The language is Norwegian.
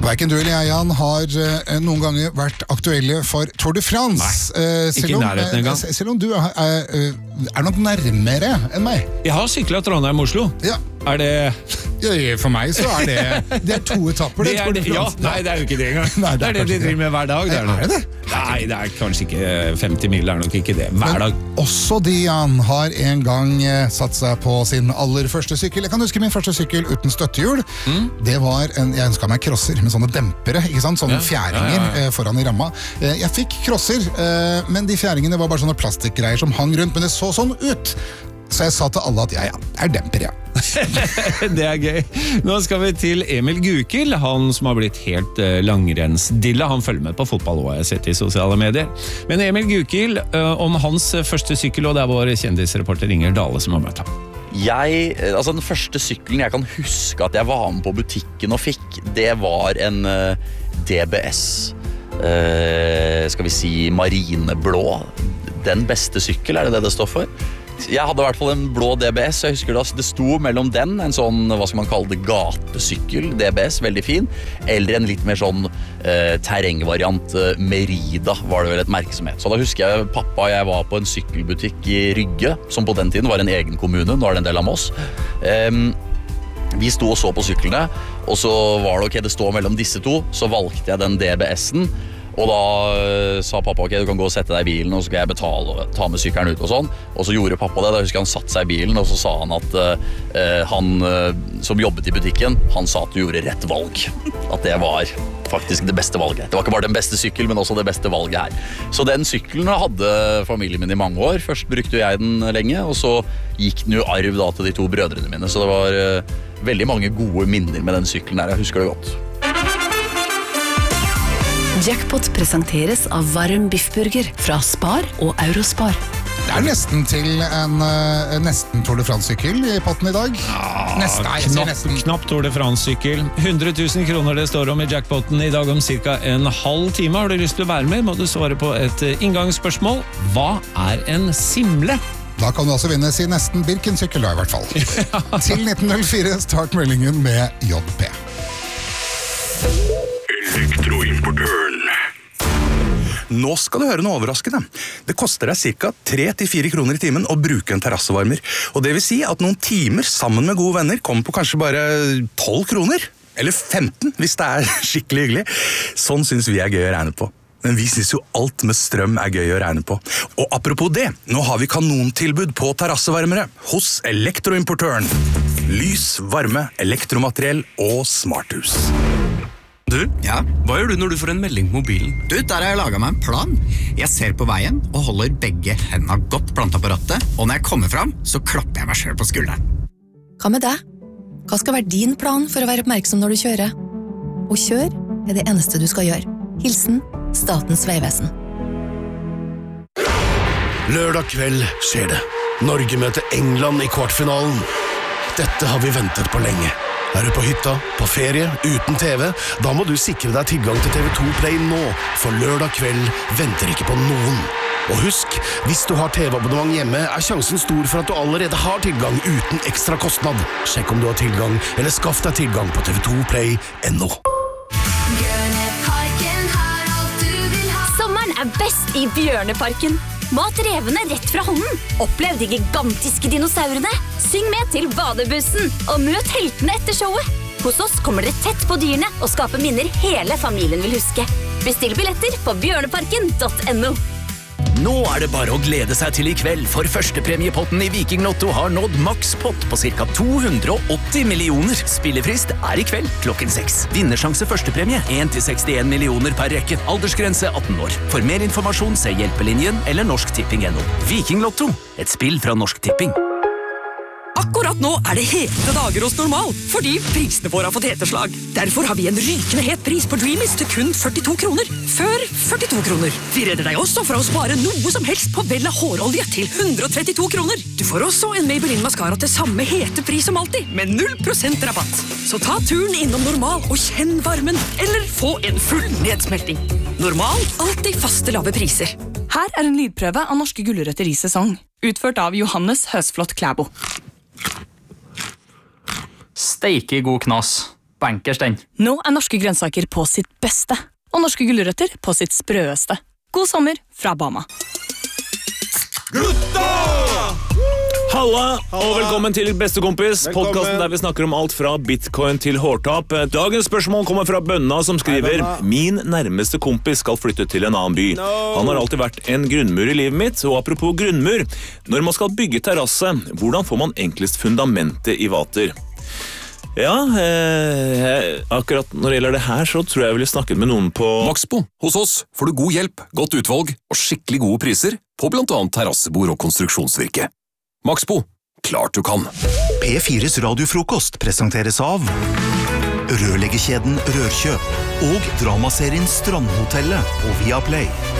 Hverken du eller jeg, Jan, har noen ganger vært aktuelle for Tour de France. Ikke i nærheten engang. Selv om du er nok nærmere enn meg. Jeg har syklet Trondheim-Oslo. Ja. Er det... Ja, for meg så det er 2 etapper. Det er det, ja, nei, det er jo ikke det engang. Nei, det er det de driver med hver dag. Er det? Nei, det er kanskje ikke 50 mil, det er nok ikke det. Hver dag. Men også de, Jan, har en gang satt seg på sin aller første sykkel. Jeg kan huske min første sykkel uten støttehjul. Det var jeg ønsket meg crosser med sånne dempere, ikke sant? Sånne fjæringer foran i ramma. Jeg fikk crosser, men de fjæringene var bare sånne plastikkgreier som hang rundt, men det så sånn ut. Så jeg sa til alle at jeg er demper, ja. Det er gøy. Nå skal vi til Emil Gukild, han som har blitt helt langrennsdilla. Han følger med på fotball, og jeg har sett i sosiale medier. Men Emil Gukild, om hans første sykkel, og det er vår kjendisreporter Inger Dale som har møtt ham. Den første sykkelen jeg kan huske at jeg var med på butikken og fikk, det var en DBS, skal vi si marineblå. Den beste sykkel, er det står for? Jeg hadde i hvert fall en blå DBS, jeg husker det sto mellom den, en sånn, hva skal man kalle det, gatesykkel, DBS, veldig fin, eller en litt mer sånn terrengvariant, Merida var det vel et merke som het. Så da husker jeg pappa og jeg var på en sykkelbutikk i Rygge, som på den tiden var en egen kommune, nå er det en del av Moss. Vi sto og så på syklene, og så var det det står mellom disse to, så valgte jeg den DBS-en, og da sa pappa, du kan gå og sette deg i bilen, og så skal jeg betale og ta med sykkelen ut og sånn. Og så gjorde pappa det, da husker jeg han satt seg i bilen, og så sa han at han som jobbet i butikken, han sa at du gjorde rett valg. At det var faktisk det beste valget. Det var ikke bare den beste sykkel, men også det beste valget her. Så den sykkelen hadde familien min i mange år. Først brukte jeg den lenge, og så gikk den jo arv da til de 2 brødrene mine. Så det var veldig mange gode minner med den sykkelen her, jeg husker det godt. Jackpot presenteres av varm biffburger fra Spar og Eurospar. Det er nesten til en nesten Tour de France-sykkel i potten i dag. Nesten. Knapp Tour de France-sykkel. 100 000 kroner det står om i jackpoten i dag om cirka en halv time. Har du lyst til å være med, må du svare på et inngangsspørsmål. Hva er en simle? Da kan du altså vinne sin nesten Birken-sykkel da, i hvert fall. Til 1904, start meldingen med JP. Elektroimportøren. Nå skal du høre noe overraskende. Det koster deg ca. 3-4 kroner i timen å bruke en terrassevarmer. Og det vil si at noen timer sammen med gode venner kommer på kanskje bare 12 kroner. Eller 15, hvis det er skikkelig hyggelig. Sånn synes vi er gøy å regne på. Men vi synes jo alt med strøm er gøy å regne på. Og apropos det, nå har vi kanontilbud på terrassevarmere hos Elektroimportøren. Lys, varme, elektromateriell og smarthus. Du, hva gjør du når du får en melding på mobilen? Du, der har jeg laget meg en plan. Jeg ser på veien og holder begge hendene godt plantet på rattet, og når jeg kommer fram, så klapper jeg meg selv på skulderen. Hva med deg? Hva skal være din plan for å være oppmerksom når du kjører? Og kjør det eneste du skal gjøre. Hilsen Statens Vegvesen. Lørdag kveld skjer det. Norge møter England i kvartfinalen. Dette har vi ventet på lenge. Er du på hytta, på ferie, uten TV, da må du sikre deg tilgang til TV2 Play nå, for lørdag kveld venter ikke på noen. Og husk, hvis du har TV-abonnement hjemme, er sjansen stor for at du allerede har tilgang uten ekstra kostnad. Sjekk om du har tilgang, eller skaff deg tilgang på TV2play.no. Sommeren er best i Bjørneparken. Mat revene rett fra hånden. Opplev de gigantiske dinosaurene. Syng med til badebussen, og møt heltene etter showet. Hos oss kommer dere tett på dyrene og skaper minner hele familien vil huske. Bestill billetter på bjørneparken.no. Nå er det bare å glede seg til i kveld, for førstepremiepotten i Viking Lotto har nådd makspott på ca. 280 millioner. Spillefrist er i kveld klokken 6. Vinnersjanse førstepremie 1-61 millioner per rekke. Aldersgrense 18 år. For mer informasjon se Hjelpelinjen eller norsktipping.no. Viking Lotto, et spill fra Norsk Tipping. Akkurat nå er det hete dager hos Normal, fordi prisene våre har fått heteslag. Derfor har vi en rykende het pris på Dreamies til kun 42 kroner. Før 42 kroner. Vi redder deg også fra å spare noe som helst på Vella hårolje til 132 kroner. Du får også en Maybelline Mascara til samme hete pris som alltid, med 0% rabatt. Så ta turen innom Normal og kjenn varmen, eller få en full nedsmelting. Normal, alltid faste lave priser. Her er en lydprøve av norske gulrøtter i sesong, utført av Johannes Høsflot Klæbo. Steike god knas. bankers den. Nå norske grønnsaker på sitt beste, og norske gulrøtter på sitt sprøeste. God sommer fra Bama. Halla, og velkommen til Bestekompis, podcasten der vi snakker om alt fra bitcoin til hårtap. Dagens spørsmål kommer fra Bønna, som skriver: Min nærmeste kompis skal flytte til en annen by. Han har alltid vært en grunnmur i livet mitt, og apropos grunnmur, når man skal bygge terrasse, hvordan får man enklest fundamentet i vater? Ja, akkurat når det gjelder det her, så tror jeg ville snakket med noen på Maxbo. Hos oss får du god hjelp, godt utvalg og skikkelig gode priser på blant annet terrassebord og konstruksjonsvirke. Maxbo. Klart du kan. P4s radiofrokost presenteres av rørleggerkjeden Rørkjøp og dramaserien Strandhotellet på Viaplay.